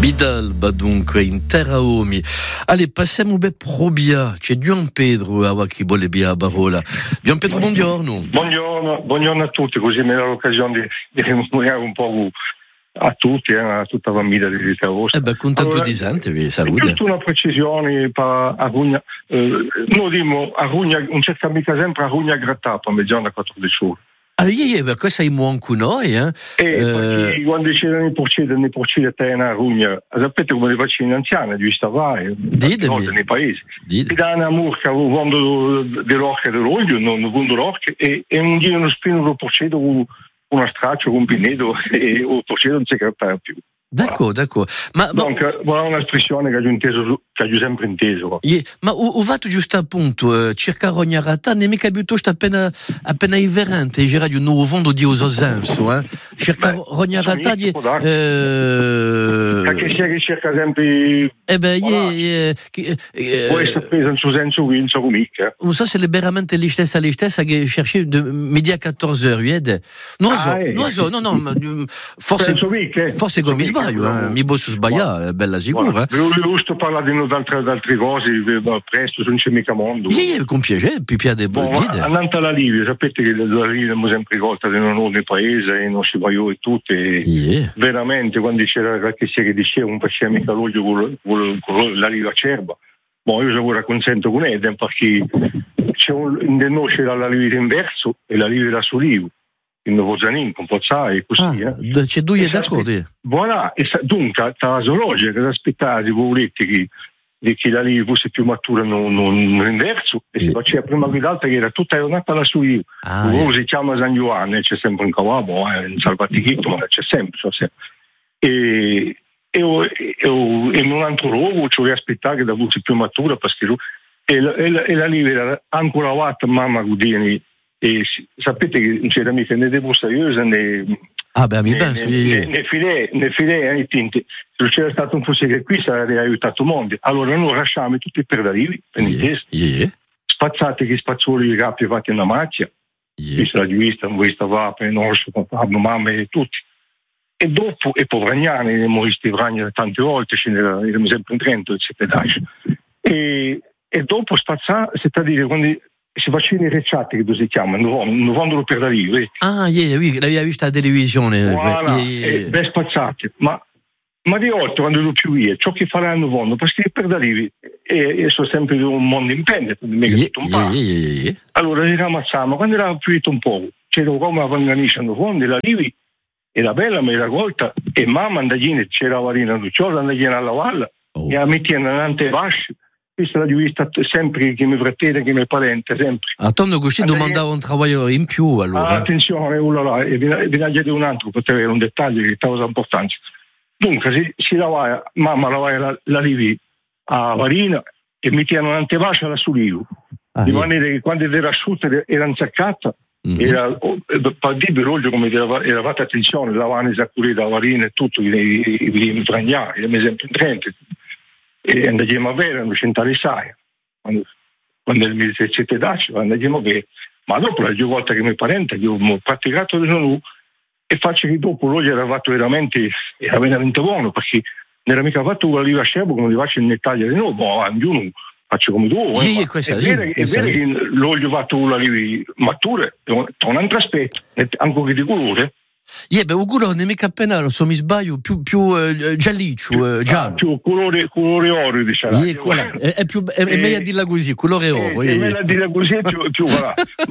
Midalba dunque in terra omi. Allez, passiamo probia. C'è Gian Pedro che vuole via a Barola. Gian Pedro, buongiorno. Buongiorno a tutti, così mi dà l'occasione di rimemorare un po' a tutti, a tutta la famiglia di Vita Vostra. Contento allora, di sente, vi saluto. Giusto una precisione per Arugna. Noi diciamo Arugna, non c'è mica sempre Arugna grattato a mezz'ora 14 ore. Allora, questo è buon con noi, perché quando c'erano i porcini a terra Arugna, sapete come le vaccine anziane, di stavare, nei paesi. Ti dà una murca, un vondo dell'orca dell'olio, non vondo l'orca, e un giorno uno spino del porcedo con una straccia, con un pinedo, e il porcedo non si grattava più. D'accordo. Ma un'espressione che ho sempre inteso. Ma ho fatto giusto appunto cercare ogni rata, ne mica piuttosto appena iverante, c'era di un nuovo fondo di uso senso, cercare ogni rata di perché si ricerca sempre può essere presa in suo senso qui, in suo mica. Non so se è veramente la stessa che chercher de midi a 14 heures, non so, forse come sbaglio, mi posso sbagliare, bella sicura. Giusto parla di altre cose, presto, non c'è mica mondo. Con piacere, piede andando alla Libia, sapete che la Libia abbiamo sempre colta di non nel paese e non si va io e tutte, veramente quando c'era qualche serie di scena non faceva mica l'olio con la Libia acerba. Io lavoro consento con Eden perché c'è c'era la Libia inverso e la Libia sull'Ivo. Il nuovo Zanin, con Pozzai, così. C'è due d'accordo. Voilà, dunque, la zoologia che aspettava voletti che la Libia fosse più matura non inverso, e si faceva prima guidata che era tutta aeronata la su io. Si chiama San Giovanni, c'è sempre un cavabo, un salvatichito, ma c'è sempre. E in un altro luogo ci volevo aspettare che la fosse più matura, perché la Libia era ancora fatta, mamma Gudini. E sapete che non c'era mica né devo seriosa né file ai tinti. Se c'era stato un fosse che qui sarebbe aiutato il mondo. Allora noi lasciamo tutti i perdalivi spazzate che spazzoli i capi fatti in macchia, questa la giurista, questa va per nostro papà, mamma e tutti. E dopo e Povragnani abbiamo visto Vragna tante volte, ce n'era sempre in Trento, eccetera. E dopo spazzare, c'est-à-dire quando si facevano i recciati che si chiamano, non vanno per la via. L'avevi vista la televisione. Ben spazzati. Ma di volta quando lo più via, ciò che faranno vanno, perché per la via sono sempre un mondo indipendente, allora si ramazziamo, quando era più un po', c'era come organizzano fondi, la via era bella, ma era colta, e mamma andagine c'era la varina d'ucciola, andagine alla valle, e la mettevano davanti vasci. Questa l'ho vista sempre che mi fratelli, che mi parenti, sempre. Attorno così domandavo un lavoro in più, allora. Attenzione, bisogna dire un altro, per avere un dettaglio che è importante. Dunque, si lavava, mamma lavava la Livia a Varina e mettevano un'antevascia alla Sulivo, di maniera che quando era asciutta era insaccata, era per dire l'olio come era fatta attenzione, lavavano esaccurita la Varina e tutto, i fragnari, ad esempio in Trento. E andiamo a vedere, non c'entrare sai quando il 1710 andiamo a vedere, ma dopo la due volte che mi parente io ho praticato di nuovo e faccio che dopo l'olio era fatto veramente buono, perché non era mica fatto la liva scebo come li faccio in Italia di nuovo, ognuno faccio come tu, è vero che l'olio fatto la liva matura è un altro aspetto, anche che di colore. Un colore mica appena, se mi sbaglio, più gialliccio, giallo. Più colore oro, diciamo. È meglio dirla così, colore oro. È meglio dirla così, più voilà. Ma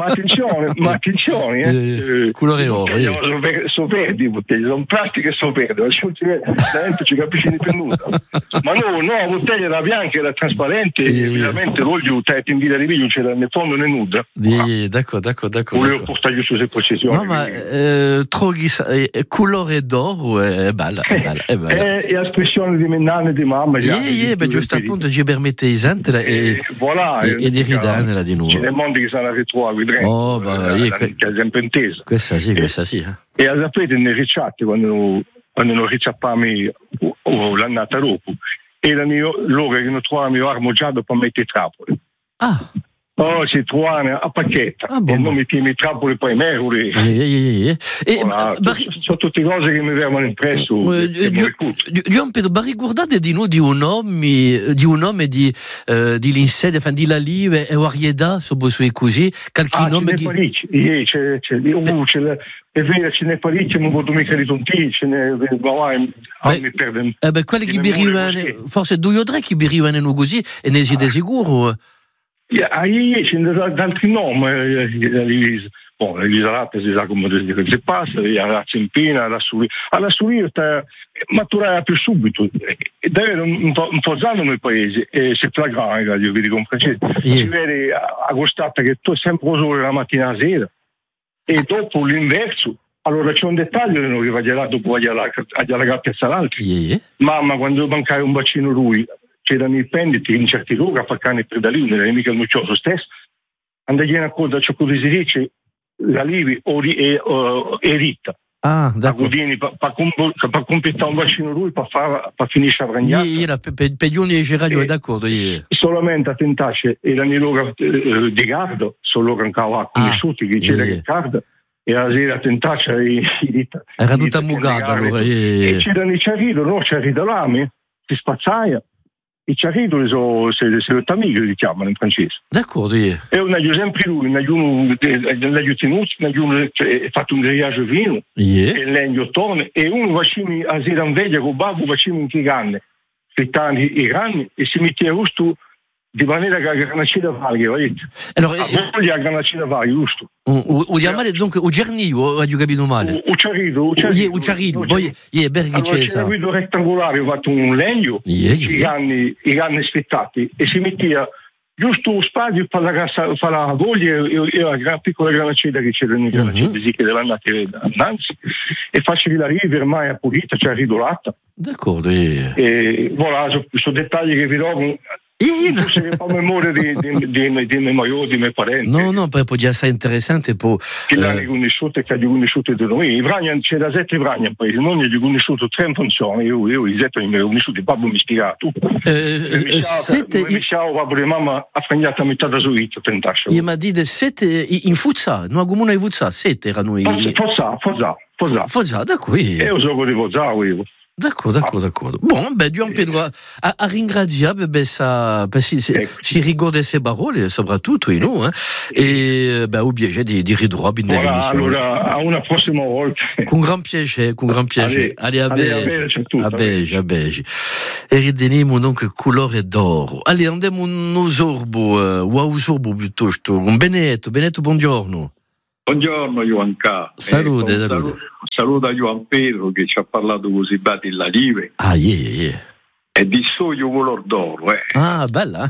attenzione, colore oro. So verdi, bottiglie, sono plastiche e so verdi, la ci capisce di più nulla. Ma no, la bottiglia era bianca, era trasparente, veramente l'olio in vita di viglio c'era né fondo né nuda. D'accordo. Volevo portare giusto queste precisioni. No, ma colore d'oro è bella. E l'espressione di Mennane e di mamma. Giusto appunto ci permette di sentire e di ridare di nuovo. C'è dei mondi che sono ritrovati che è sempre intesa. Questa sì. E sapete, nei ricciati, quando non ricciappavamo l'annata dopo, erano loro che non trovavano armoggiato per mettere trapole. Oh, si trovano a Pacchetta, e non mi tieni trappole poi meruli. Sono tutte cose che mi vengono impresso. Gian Pedro, ma ricordate di noi di un nome di l'insedia, di la live e varietà, sui così, qualche nome che... è vero, ce n'è parecchio, non vedo mica di tonti, ce n'è, mi perdono. Quelli che arrivano, forse 2 o 3 che arrivano così, e ne siete sicuro? C'è altri nomi, l'Isolata si sa come si passa, la Razzempina, la Sulì maturava più subito, e davvero un po' zanno nel paese, e si flagrava, io vi dico un francese, si vede a costata che tu è sempre solo la mattina a sera, e dopo l'inverso. Allora c'è un dettaglio che va dopo alla gatta all'altro. Mamma, quando mancava un bacino lui, c'erano i penditi in certi luoghi a fare per da lì, non era mica il nuccioso stesso, andai a cosa ciò che si dice la livi e ritta. D'accordo. Per completare un bacino lui, per finire a ragnare. Per gli uni radio è d'accordo. Solamente a tentarci erano i luoghi di Gardo, solo che ancora conosciuti, che c'era Riccardo, e la sera a tentarci i ritta. Era tutta mugata allora. E c'erano i Ciarido, no? Ciarido Lame, si spazzaia. I Ciaridoli sono amici, li chiamano in francese. D'accordo. E io sempre lui, l'ho tenuto, l'ho fatto un grigliaggio vino, e legno torne, e uno facciamo a sera in veglia con babbo, facciamo un chiganne, frittando i grani, e si metteva giusto di maniera che la granacina valga, vedete? Allora, la granacina valga, giusto? Chiamare dunque o Gernio, ho capito male? O Ciarido. Poi allora c'era un guido rettangolare, ho fatto un legno, i grani sfittati, e si metteva giusto un spazio per la voglia e la piccola granacina che c'era nel granacina che dell'annata innanzi, e facili la riva ormai a pulita, cioè ridolata. D'accordo. E voilà, sono dettagli che vi do. Non ho memoria di miei parenti. No, poi può già essere interessante. Che l'hanno conosciuto e che hanno conosciuto di noi. C'è da 7 brani in paese, non gli ho conosciuto 3 funzioni. Io i 7 mi ho conosciuto, il babbo mi ha spiegato. Mi ciao, babbo di mamma ha fagnato a metà da suito, tentascio. Io mi dite 7 in Fuzza, non ha comune in Fuzza, 7 erano i... Fozza, da qui. E io sono di Fozza, io. D'accordo. Gian Pedro a ringraziare si ricorda queste parole, soprattutto noi, e ho piacere di ritrovare in emissione. Allora, a una prossima volta. Con gran piacere. Allez, a Beige. E riteniamo dunque colore d'oro. Allez, andiamo un sorbo piuttosto. Un Benetto, buongiorno. Buongiorno Ioanca. Salute. Saluta Gian Pedro che ci ha parlato così bene della Live. E di soio color d'oro. Bella.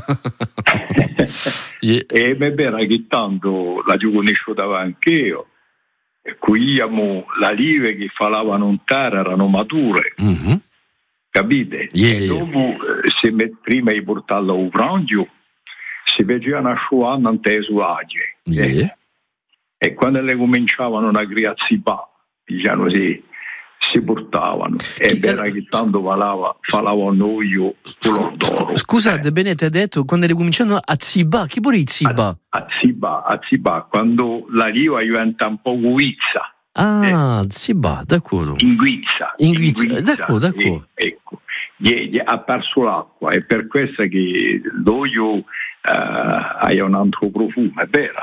E mi era che tanto la conoscevo anch'io. E qui abbiamo la Live che falavano un terra, erano mature. Capite? E dopo, se prima di portarla a Ufrangio, si facevano a sciuando in teso agge. E quando le cominciavano a criazzipare, diciamo così, si portavano. E era che tanto falavano noi color d'oro. Scusate, Benete ha detto quando le cominciano a zibà, chi vuole zibà? A zibà, quando la riva diventa un po' guizza. Zibà, d'accordo. In guizza, d'accordo. Ecco, ha perso l'acqua, è per questo che l'olio hai un altro profumo, è vero?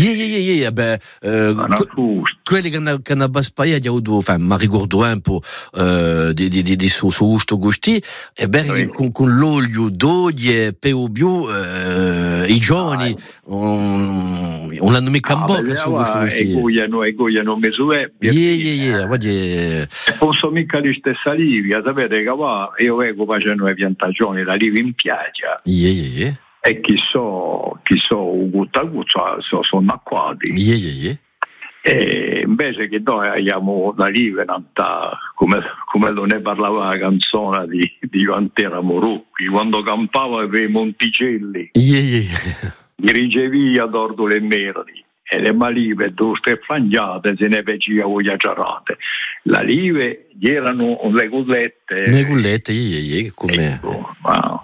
Quelli che hanno baspaia di auto, ma ricordo un po' di suo gusti, è vero con l'olio d'oglie, peo bio, i giovani non hanno mica un po' che suo gusti. E gogliano meso e posso mica di stessa livia, sapete che io vengo facendo le piantagioni, la livia in piaggia. E chi so gutta sono acquati. E invece che noi abbiamo la Livenant, come lo ne parlava la canzone di Ivantera Morocchi, quando campava per i Monticelli, gli ricevi ad Ordole e Merli, e le malive doste frangiate se ne faceva voglia giarate. La live gli erano le gullette. Come? Ecco,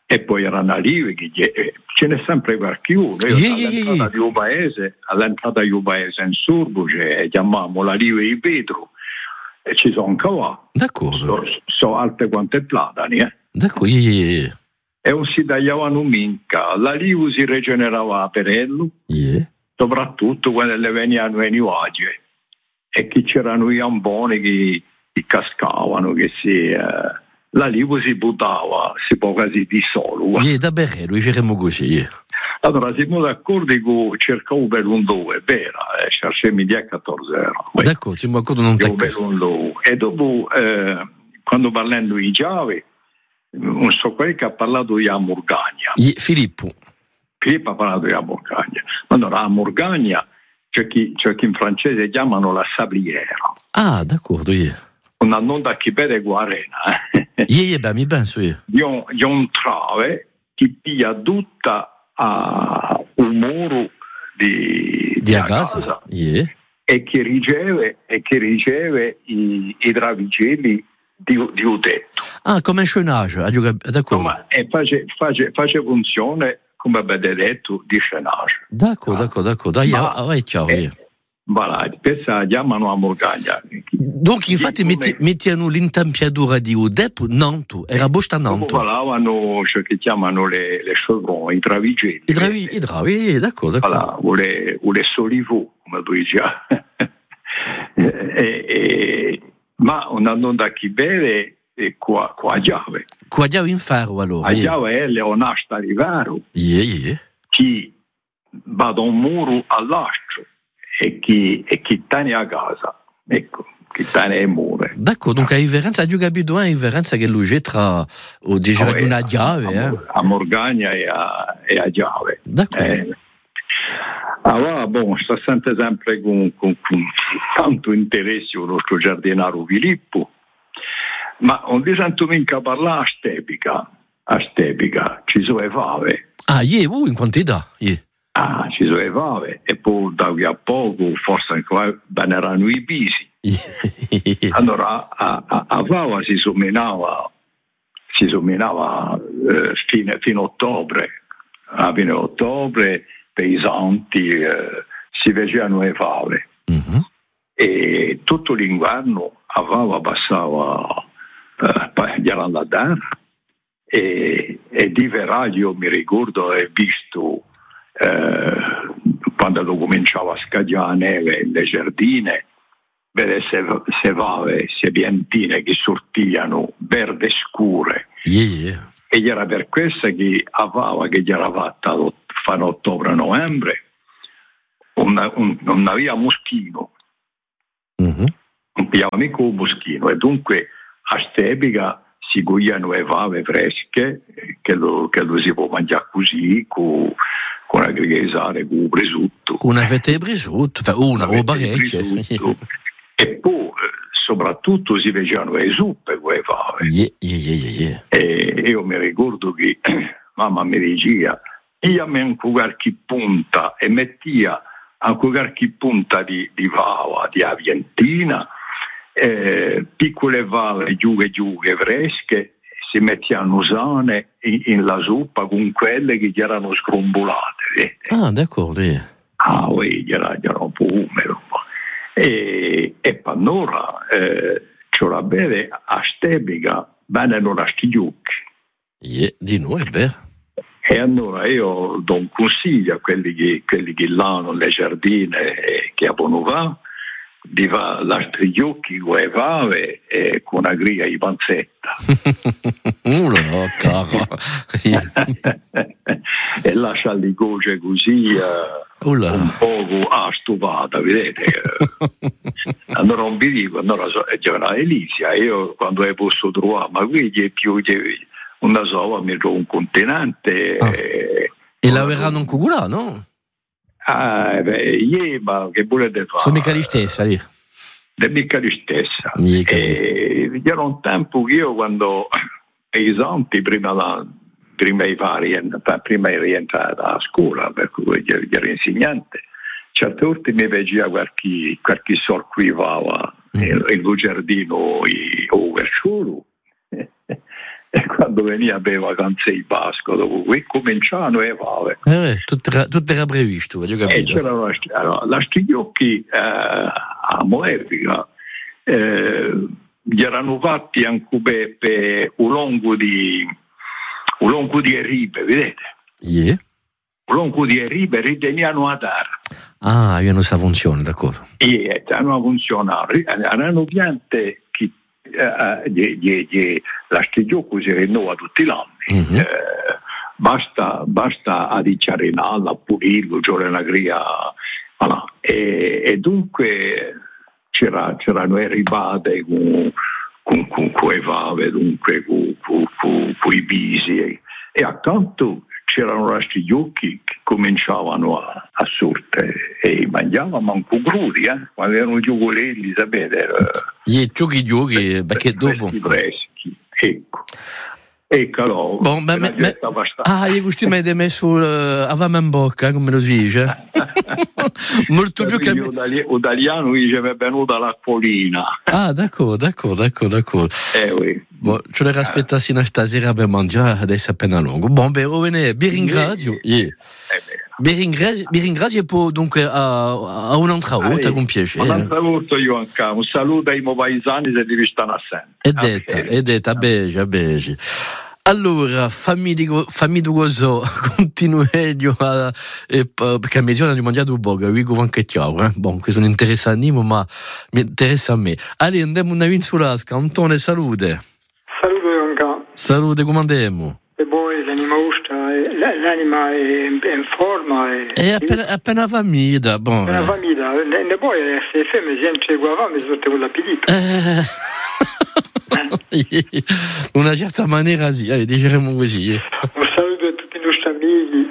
e poi erano arrivi, ce n'è sempre qualcuno. All'entrata di un paese in Surbuce, chiamiamo la riva di Petro, e ci sono cavalli. D'accordo. Sono alte quante platani, D'accordo. E non si tagliavano minca, la riva si rigenerava a perello, soprattutto quando le venivano in oggi. E che c'erano i amboni che cascavano, che la riva si buttava, si può quasi di solo. Davvero, diciamo così. Allora siamo d'accordo che cercavo per un 2, vera, cerchiamo di 14 euro. D'accordo, siamo d'accordo non te. E dopo, quando parlando di Giave, non so quello che ha parlato di Amorgagna. Filippo ha parlato di Amorgagna. Allora, Amorgagna c'è chi in francese chiamano la sabliera. Ah, d'accordo, Non da chi vede guarena. Mi penso io. Di un trave che piglia tutta a un muro di casa. E che riceve i dravigelli di un tetto. Ah, come scenage, d'accordo. E face funzione come avete detto di scenage. D'accordo. Vai, ciao. Voilà, questa chiamano a Morgagna. Donc, infatti, mettiano l'intempiatura di Udep, Nantu, era bosta Nantu. Parlavano ciò che chiamano le chevrons, i dravigelli. I dravi, d'accordo. Voilà, o le solivaux, come tu dici. Ma non da chi beve qua a Giave. Qua a Giave in ferro, allora. A Giave è Leonasta Rivero. Chi va da un muro all'altro. E chi tiene a casa, ecco, chi tiene il muro. D'accordo, donc a differenza di capito, a differenza che lui tra o di una Giave, a Morgagna e a Giave. D'accordo. Allora, sta sempre con tanto interesse il nostro giardinaro Filippo, ma non vi sento mica parlare a stepica, ci sono le fave. Ah, in quantità, ci sono le fave, e poi da qui a poco forse anche veneranno i pisi. Allora a fava si somminava fino a ottobre, a fine ottobre per i santi si facevano le fave. E tutto l'inverno a fava passava gli erano da e di veraglio mi ricordo ho visto quando cominciava a scadere la neve nelle giardine, vede se fave, se piantine che sortiano verde scure. E era per questo che a fava che gli era fatta fino a ottobre-novembre non aveva moschino. Non pigliava mica un moschino, e dunque a stepica si cogliano le fave fresche che lo si può mangiare così con una grigliesare con un presutto. Una fetta di presutto, una o parecchie. E poi soprattutto si facevano le zuppe con le fave. E io mi ricordo che mamma mi diceva io mi qualche punta e mettia anche qualche punta di fava, di avientina, piccole fave giughe fresche, si mettevano sane in la zuppa con quelle che gli erano scrombolate. Ah, d'accordo. Gli era un po' umido. E allora c'era bene a stepica vengono a stigliucchi. Di noi, beh. E allora io do un consiglio a quelli che l'hanno le giardine che abbiano va di fare l'astrigliucchi con le fave e con una griglia di panzetta. No, caro. E lascia le gocce così un poco stupata, vedete? Allora non vi dico, allora c'era Elisia, io quando hai posto trovare, ma qui è più una sola, mi trovo un continente. E la verranno anche là, no? Ma che volete fare? Sono mica di stessa lì. Mica di stessa. Era un tempo che io quando i santi prima di rientrare a scuola, per cui ero insegnante, certe volte mi faceva qualche sorquivava il giardino o verciolo, e quando quando veniva per vacanze in Pasqua, dopo qui cominciano e fave. Tutto era previsto, voglio capire. C'erano la Stigliocchi a Moevica, gli erano fatti anche per un longo di Eribe, vedete? Yeah. Un longo di Eribe riteniamo a terra. Ah, avevano questa funzione, d'accordo. Hanno funzionato, erano piante che la Stigliocchi si rinnova tutti gli anni. Mm-hmm. Basta adiciarinarla, pulirlo, c'era una gria, voilà. E dunque c'erano ribate con le fave, dunque con i bisi, e accanto c'erano i Stigliocchi che cominciavano a sorte e mangiavano anche crudi, quando erano giocolelli, sapete? Gli giochi, perché dopo... Freschi, ecco. Ecco, bon, io gusti mi hai messo avamo in bocca, come lo si dice. Molto più che italiano dice mi è venuta l'acquolina. Ah, d'accordo. Oui. Bon, ce l'ho aspettato sino a stasera per mangiare, adesso è appena lungo. Bon, vi ringrazio. Vi ringrazio e poi dunque a un'altra volta con piacere. Un'altra volta io anche. Un saluto ai miei paesani se li stanno assente. È detta, a bege. Allora, fammi così, continueggio perché a mezz'ora di mangiare un poco, vi dico anche chiaro, Bon, questo non interessa a Nimo, ma mi interessa a me. Allora, andiamo una vinsulasca. Antone, salute. Salute, Ionca. Salute, come andiamo? E poi l'anima è in forma. È appena famiglia, bon. Appena famiglia, e poi se femmine sempre qua fame, sorte con l'appetito. Una certa maniera sì, diciamo così. Un saluto a tutti i nostri amici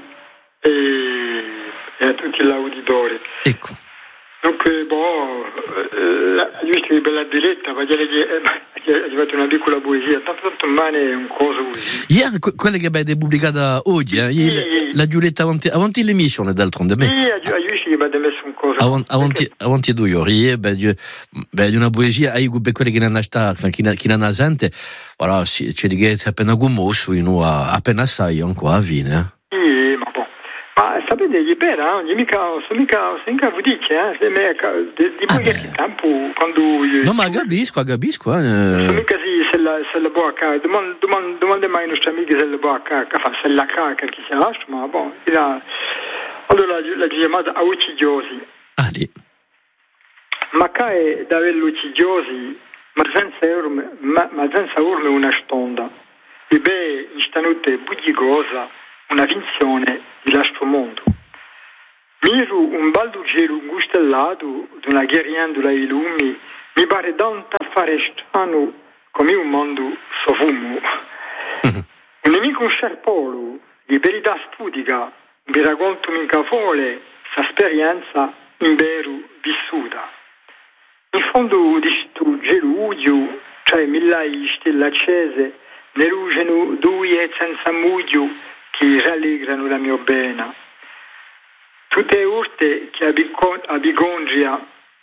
e a tutti gli auditori. Ecco. Dunque, giusto che bella diretta, ma gli fatto una piccola poesia, tanto male è un coso così. Quella che avete pubblicata oggi, la Giulietta avanti l'emissione d'altronde. Sì, giusto che avete messo un coso. Avanti 2 ore, di una poesia, per quelle che non sta, chi non ha sente, voilà, c'è di che è appena commosso, appena sai ancora a fine. Sì, ma boh. Ma sapete, gli pera, non mica vi dice, di qualche tempo, quando... No, ma capisco. Non mica se la può accadere, domande mai ai nostri amici se la può accadere, se la accadere, chi si lascia, ma boh, allora la chiamata a uccigiosi. Ah, lì. Ma che da averlo uccigiosi, ma senza urme una stonda, e beh, in stanotte bugigosa, una finzione di l'altro mondo. Miro un balduggero gustellato d'una ghieriandola ai lumi, mi pare tanto affare strano come un mondo sofumo. Un nemico un sciarpolo, di verità spudica, vi racconto mica fole, s'esperienza in vero vissuta. In fondo di sto gerudio, cioè migliaia di stelle accese, ne rugiano due senza muglio, che rallegrano la mia bene. Tutte urte che a bigongia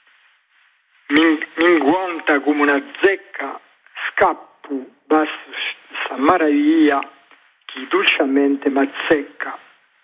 mi guanta come una zecca, scappo verso sta maraviglia che dolcemente m'azzecca.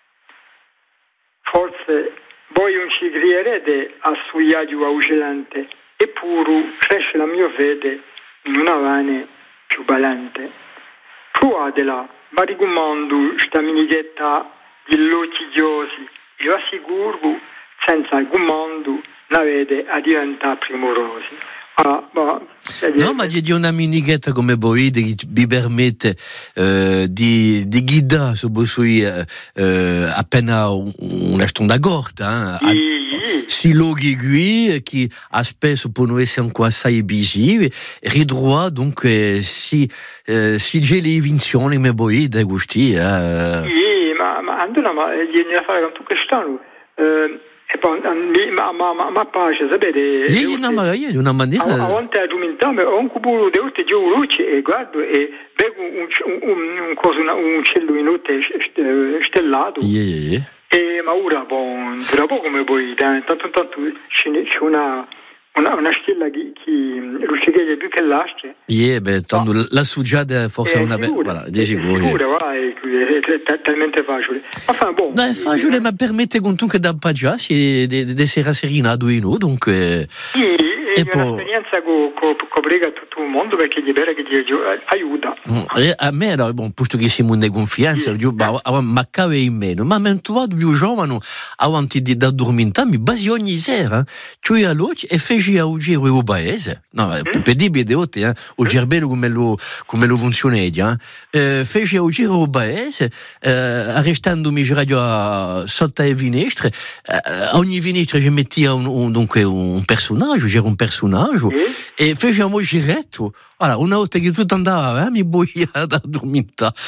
Forse voi non ci crierete a suiaggio augelante, eppure cresce la mia fede in una vane più balante. Pruatela, ma ricomando sta minichetta di locchiosi, io assicuro senza alcun mondo la vede a diventare primorosi. No, ma di una minichetta come voi vi permette di guidare su appena una stonda corta, si loghi qui che a spesso possono essere ancora assai visivi, ridroit donc si c'è l'invenzione come voi da gusti. Sì, ma Andrea, ma gliela fare con tu quest'anno. E poi ma pace, sapete? Magari di una maniera. A volte addormentami, ho un cubo di urte giù luce e guardo e bevo un uccello in notte stellato. Ma ora, dura poco come poi, tanto c'è una stella che luccicheglia più che l'asce. Tanto la suggiada forse una voilà, di sicuro, è talmente facile. No, è facile, ma permette comunque da paggiarsi di essere serinato in noi, dunque. È un'esperienza che prega tutto il mondo perché gli bere che ti aiuta. A me, posto che siamo in confianza, ma cave in meno, ma mentre vado più giovane, avanti da dormire, mi basi ogni sera, cioè a luce e feci a ugire il paese. No, per dire di oggi, o gerbello come lo funziona, feci a ugire il paese, arrestandomi radio sotto le finestre, ogni finestra ci mettia un personaggio, c'era un personaggio, e facciamo un giretto. Allora, una volta che tutto andava, mi boia da dormire.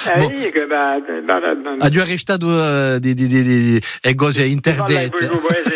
Ha già arrestato di cose interdette.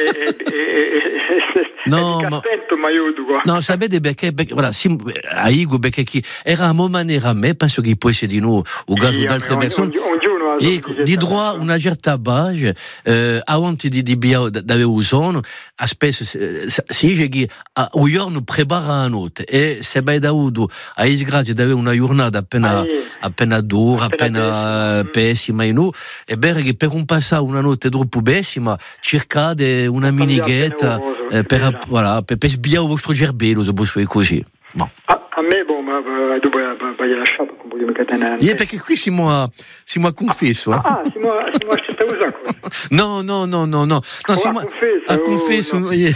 No, sapete perché voilà, a Igo perché eravamo maniera me penso che può essere di noi o caso di altre persone e di droit una certa base avanti di bio dove usano spesso si dice che un giorno prepara la notte e se vai da udo a isgrazie dove una giornata appena dura appena pessima e noi è vero che per un passato una notte troppo pessima cercate una minighetta per sbiare il vostro gerbello se posso dire così. A me, ma dopo vai lasciato con un po' di catena. Perché qui siamo a confesso. Siamo a certa cosa. No, siamo a confesso. Deute,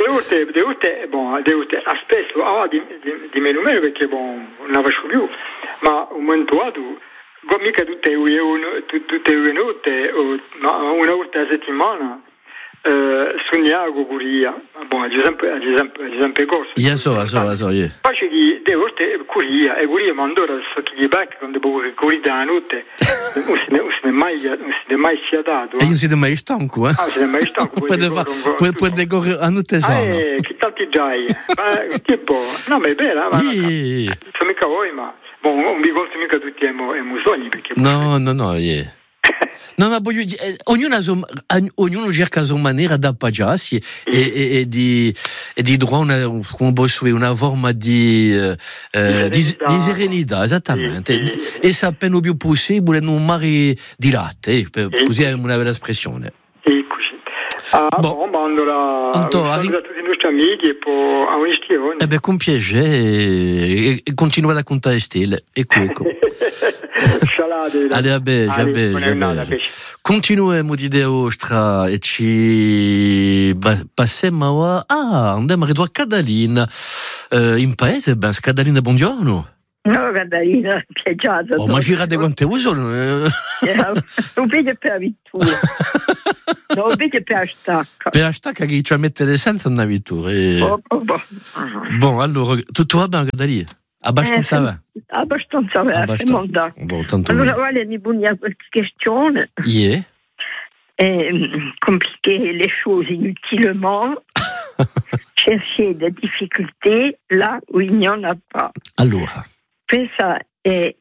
spesso, di meno perché, non la faccio più, ma un momento mica tutte le notte, ma una volta a settimana, sogniamo curia. Ad esempio corso. Faccio che de volte curia, e curia mandora so che gli becca quando curia da notte, non si è mai sfiatato. E non siete mai stanco, non siete mai stanco. Puoi decorare a notte sana. Che tanti giai. Che buono. No, ma è bella, ma non mica voi, ma non vi volto mica tutti ai musoni perché no, No, ma voglio dire, ognuno cerca la sua maniera di appoggiarsi e di trovare una forma di serenità, esattamente. E se appena più possibile non mare di latte, così è una bella espressione. Eccoci. Allora saluto a tutti i nostri amici e poi a un'estione. Con piacere e continua a raccontare stelle. Ecco. Allez, a beige. Continuiamo di ostra e ci passiamo andiamo a Cadalina. In paese, Cadalina, buongiorno. No, Cadalina, pieggiata. Ma girate quante usano? Non vedi per la vittura. Non vedi per la stacca. Per la stacca che ci mette senza una vittura. Allora, tutto va bene, Cadalina? Abbastanza bene. Abbastanza bene. Allora, voglio di buona questione. Compliquer les choses inutilement. Chercher des difficultés là où il n'y en a pas. Allora. Questa è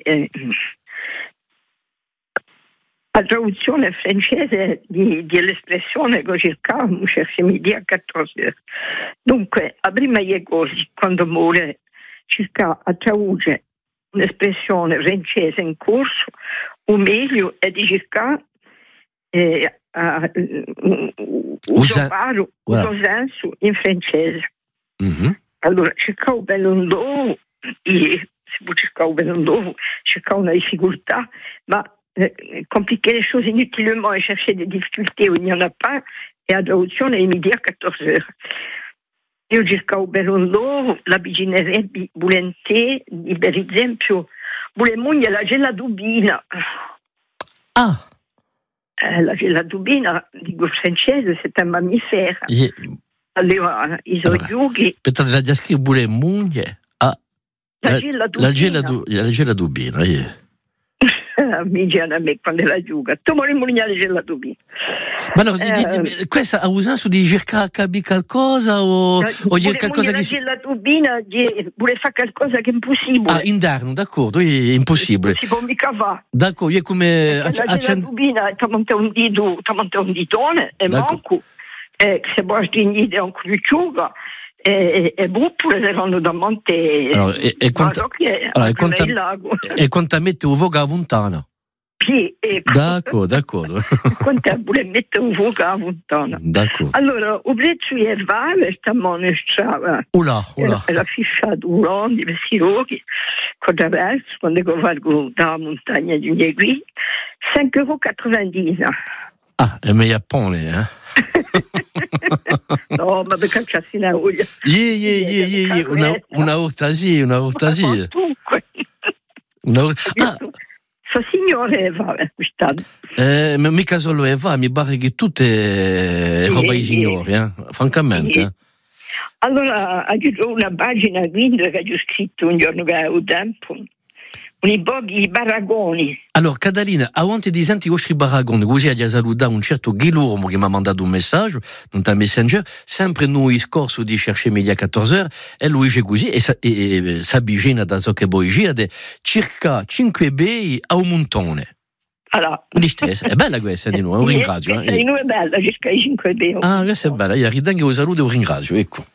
la traduzione francese dell'espressione che cercavamo midi a 14 ore. Dunque, a prima di così, quando muore, cerca a tradurre un'espressione francese in corso, o meglio è di cercare un senso in francese. Mm-hmm. Allora, cercavo bello un dovo, se può cercare un bello un dovo, cercare una difficoltà, ma compliquer les choses inutilement et chercher des difficultés où il n'y en a pas, et la traduzione è midi a 14 ore. Io cercavo bello un dovo, la biginerebbe volentieri, per esempio, volemogna la gelatubina. La gelatubina, dico francese, c'est un mammifero. Allora, i soiughi. Aspettate, la già scritto volemogna. La gelatubina, Mi viene a me quando la giuga. Tu vuoi mugliare gelatubina. Ma allora, questa ha usato di cercare capire qualcosa o dire qualcosa che la gelatubina vuole fare qualcosa che è impossibile. Interno, d'accordo, è impossibile. Si può mica fare. D'accordo, è come la gelatubina ti monta un ditone e manco se vuoi stinire un cruciuga e buppure erano da monte. Allora, e quanta mette un voga a Vuntana? Sì, ecco. D'accordo. Quanta pure mette un voga a Vuntana. D'accordo. Allora, o prezzo è vale, sta monestrava. Ula. La fiscia d'urondi, vesti roghi, cosa verso, quando guardo da montagna di Niegui, 5,90 €. Ah, è meglio Giappone, eh? No, ma perché c'è una olio? Una ortasia. Dunque. Suo signore va quest'anno. Mica solo va, mi pare che tutte roba di signori, francamente. Sì. Allora, ho una pagina quindi che ho scritto un giorno che avevo tempo. I baragoni. Allora, Catalina, avanti di sentire i vostri baragoni, così ha salutato un certo Guillermo che mi ha mandato un messaggio, non ta Messenger, sempre noi scorso di chercher media 14 ore, e lui è così, e s'abigina da ciò che voi gira, circa 5 bei a un montone. Allora. È bella questa di noi, un ringrazio. Di noi è bella, circa 5 bei. Ah, questa è bella, io ridango un saluto e un ringrazio, ecco.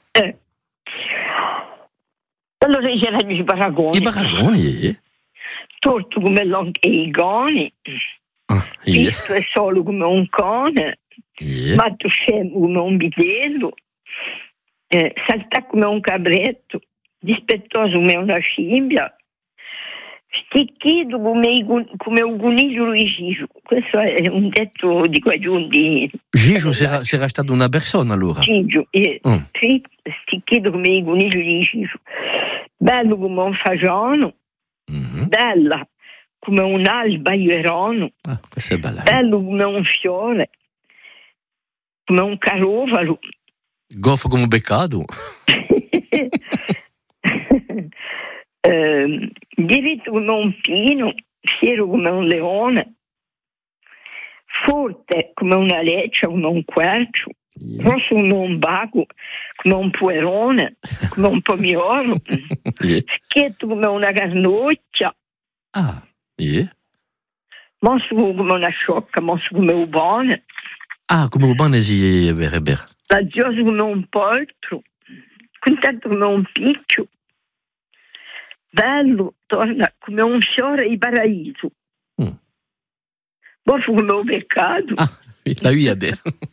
Allora c'erano i baragoni. I baragoni, Torto come l'ongoni, visto è solo come un cane, matto scemo come un vitello, salta come un cabretto, dispettoso come una scimmia, sticchito come un coniglio di Gigio. Questo è un detto di qua giunti. Gigio sarà stato una persona allora? Gigio, sì, sticchito come i coniglio di Gigio, bello come un fagiano. Bella come un'alba ierono, questa è bella. Bello come un fiore, come un carovalo, goffo come un beccato. Diritto come un pino, fiero come un leone, forte come una leccia, come un quercio, rosso come un baco, come un puerone, come un pomiolo, schietto come una carnocchia, mosso come una sciocca, mosso come un bone. Come un bone si è vero. Lazioso come un poltro, contento come un piccio, bello, torna come un fiore di paradiso, buffo come un peccato. La via de.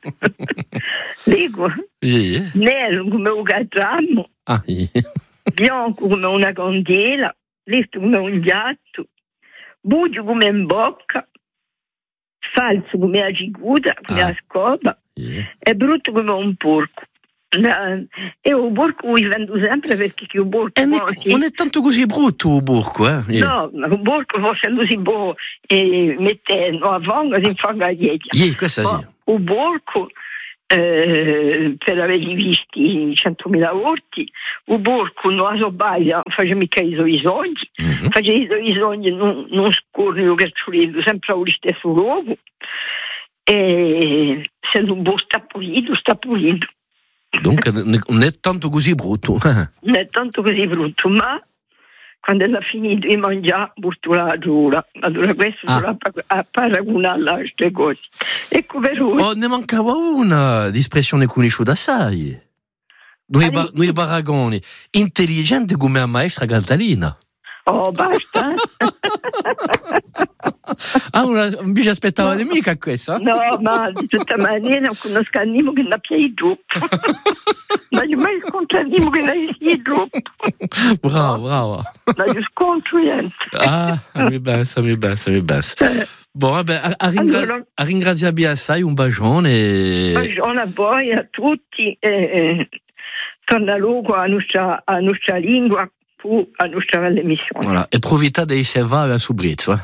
Dico, nero come un catramo, bianco come una candela, listo come un gatto, buio come in bocca, falso come la cicuta, come la scopa, e brutto come un porco. E un porco mi vendo sempre perché un porco non è tanto così brutto un porco, No, un porco fosse così buono e mette a fango si fanno dietro. Questa sì. Un porco per averli visti 100.000 orti, un porco non la so baia, faceva mica i suoi sogni, faceva i sogni non scorrono che ciulendo sempre allo stesso luogo, e se un po' sta pulito. Dunque non è tanto così brutto. Non è tanto così brutto, ma quando è finito di mangiare, porto la giura. Allora questo sarà a paragonare a queste cose. Ecco per ora. Ne mancava una di espressione conosciuta assai. Noi baragoni. Intelligente come la maestra Catalina. Oh, basta. Non vi aspettava di mica questa? No, ma di tutta maniera non conosco nessuno che ne abbia troppo. Ma io mai scontro nessuno che ne abbia troppo. Brava. Ma io scontro niente. Mi pensa. Vabbè, a ringraziarvi assai, un bacione. Un bacione a voi, a tutti. Torna luogo a nostra lingua. A nostra l'emissione. Voilà. E approfitate di servare a Subrizzo.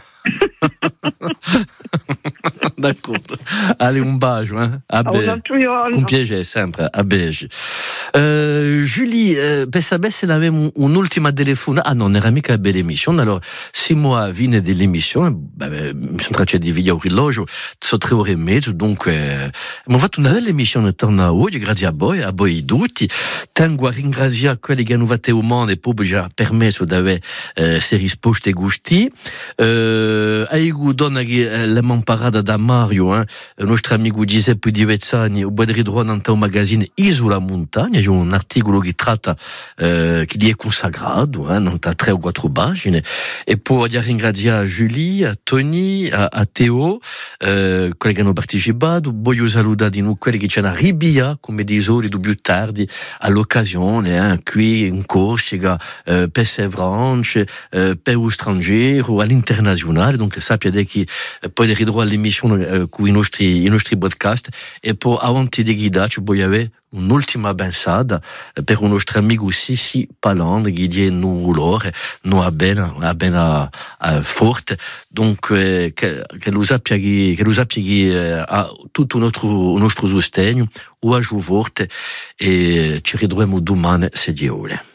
D'accordo. Allez, un bacio. Con piacere, sempre. A beige. Julie, pensa avevamo un'ultima telefonata. Ah, non era mica bella emissione. Allora, 6 mois fine dell'emissione, mi sono tracciato di video orologio, sono 3 ore e mezzo, dunque, abbiamo fatto una bella emissione torna oggi, grazie a voi tutti. Tengo a ringraziare quelli che hanno fatto il mondo e poi ci ha permesso di avere queste risposte gusti. Io donna che l'abbiamo imparato Sagrada da Mario, nostro amico Giuseppe Di Vezzani, o Badri Droit nel magazine Isola Montagna, c'è un articolo che tratta che gli è consacrato, non ha 3 o 4 pagine, e poi ringraziare a Julie, a Tony, a Teo, quelli che hanno partecipato. Voglio salutare di noi quelli che ci hanno arrivato come dei ore più tardi all'occasione, qui in Corsica, per Sevranche, per lo straniero, all'internazionale, donc sappiate che poi ridrò all'emissione con i nostri podcast, e poi avanti di guida ci voglio avere un'ultima pensata per un nostro amico Sissi Paland che è non loro, non ha bene forte, donc che lo sappia che ha tutto il nostro sostegno o a forte, e ci ritroviamo domani se Dio vuole.